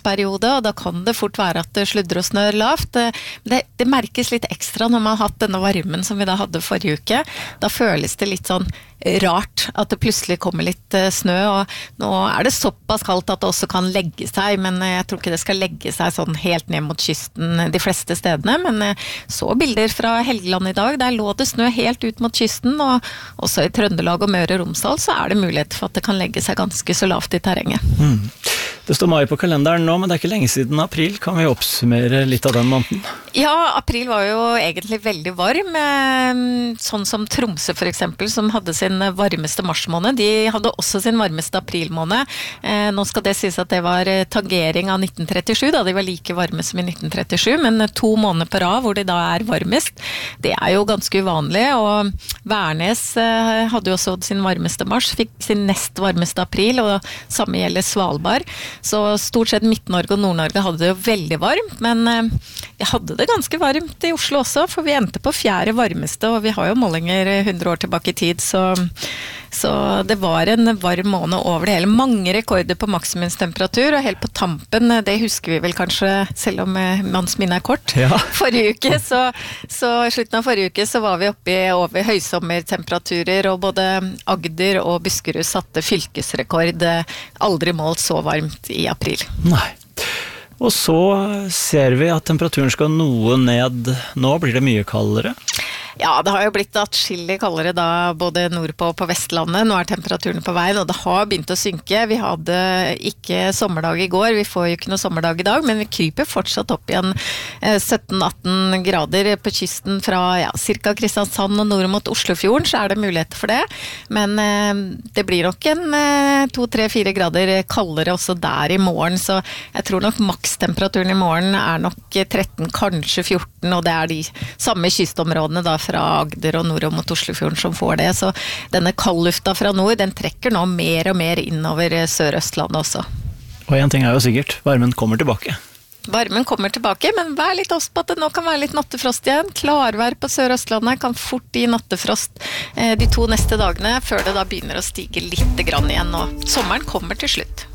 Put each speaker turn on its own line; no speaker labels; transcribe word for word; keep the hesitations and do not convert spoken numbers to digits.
nedbørsperiode, og da kan det fort være at det sludder og snør lavt. Det, det merkes litt ekstra når man har hatt denne varmen som vi da hadde forrige uke. Da føles det litt sånn rart at det plutselig kommer litt snø, og nå er det såpass kaldt at det også kan legge seg, men jeg tror ikke det skal legge seg sånn helt ned mot kysten de fleste stedene, men så bilder fra Helgeland i dag, der lå det snø helt ut mot kysten, og også i Trøndelag og Møre og Romsdal så er det mulighet for at det kan legge seg ganske så lavt i terrenget. Mm.
Det står mai på kalenderen nå, men det er ikke lenge siden april. Kan vi oppsummere litt av den måneden?
Ja, april var jo egentlig veldig varm, sånn som Tromsø for eksempel, som hadde sin varmeste marsmåned. De hadde også sin varmeste aprilmåned. Nå skal det sies at det var tangering av nitten trettisju, da de var like varme som i nitten trettisju, men to måneder på rad hvor de da er varmest, det er jo ganske uvanlig, og Værnes hadde jo også sin varmeste mars, fikk sin nest varmeste april, og samme gjelder Svalbard. Så stort sett Midt-Norge og Nord-Norge hadde det jo veldig varmt, men vi hadde det ganske varmt i Oslo også, for vi endte på fjerde varmeste, og vi har jo målinger hundre år tilbake i tid, så, så det var en varm måned over det hele. Mange rekorder på maksimumstemperatur, og helt på tampen, det husker vi vel kanskje, selv om manns minne er kort. Ja. Forrige uke, så, så slutten av forrige uke, så var vi oppe i over høysommertemperaturer, og både Agder og Buskerud satte fylkesrekord, aldri målt så varmt i april.
Nei. Og så ser vi at temperaturen skal noe ned. Nå blir det mye kaldere.
Ja, det har jo blitt atskillig kaldere da, både nordpå og på Vestlandet. Nå er temperaturen på veien, og det har begynt å synke. Vi hadde ikke sommerdag i går, vi får jo ikke noe sommerdag i dag, men vi kryper fortsatt opp igjen sytten atten grader på kysten fra ja, cirka Kristiansand og nord mot Oslofjorden, så er det muligheter for det. Men eh, det blir nok en eh, to tre fire grader kaldere også der i morgen, så jeg tror nok makstemperaturen i morgen er nok tretten, kanskje fjorten, og det er de samme kystområdene da fra Agder og nord mot Oslofjorden som får det, så denne kaldlufta fra nord, den trekker nå mer og mer innover Sør-Østlandet også.
Og en ting er jo sikkert, varmen kommer tilbake.
Varmen kommer tilbake, men vær litt oss på at det nå kan være litt nattefrost igjen. Klarvær på Sør-Østlandet kan fort gi nattefrost de to neste dagene, før det da begynner å stige litt grann igjen, og sommeren kommer til slutt.